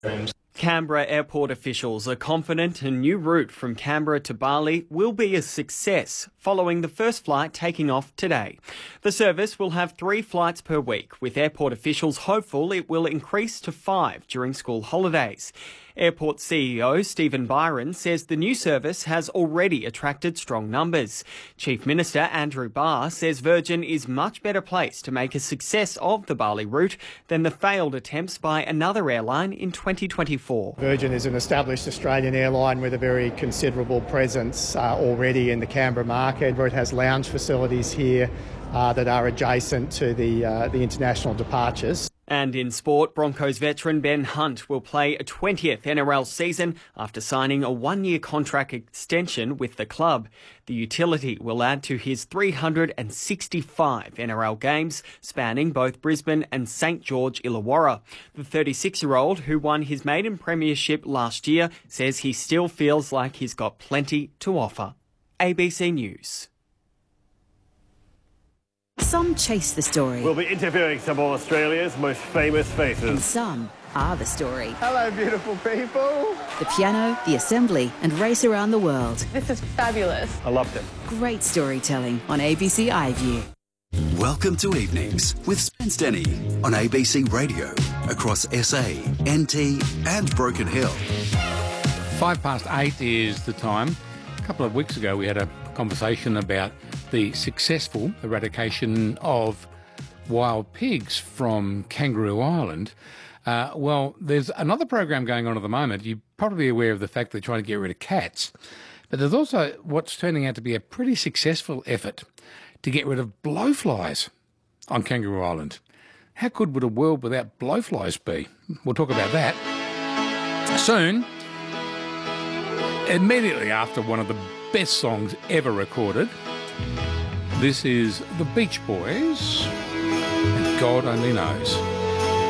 Canberra airport officials are confident a new route from Canberra to Bali will be a success following the first flight taking off today. The service will have 3 flights per week, with airport officials hopeful it will increase to 5 during school holidays. Airport CEO Stephen Byron says the new service has already attracted strong numbers. Chief Minister Andrew Barr says Virgin is much better placed to make a success of the Bali route than the failed attempts by another airline in 2024. Virgin is an established Australian airline with a very considerable presence already in the Canberra market, where it has lounge facilities here that are adjacent to the international departures. And in sport, Broncos veteran Ben Hunt will play a 20th NRL season after signing a 1-year contract extension with the club. The utility will add to his 365 NRL games, spanning both Brisbane and St George Illawarra. The 36-year-old, who won his maiden premiership last year, says he still feels like he's got plenty to offer. ABC News. Some chase the story. We'll be interviewing some of Australia's most famous faces. And some are the story. Hello, beautiful people. The piano, the assembly, and race around the world. This is fabulous. I loved it. Great storytelling on ABC iView. Welcome to Evenings with Spence Denny on ABC Radio across SA, NT and Broken Hill. 8:05 is the time. A couple of weeks ago we had a conversation about the successful eradication of wild pigs from Kangaroo Island. Well, there's another program going on at the moment. You're probably aware of the fact they're trying to get rid of cats. But there's also what's turning out to be a pretty successful effort to get rid of blowflies on Kangaroo Island. How good would a world without blowflies be? We'll talk about that soon. Immediately after one of the best songs ever recorded, this is the Beach Boys, and God Only Knows.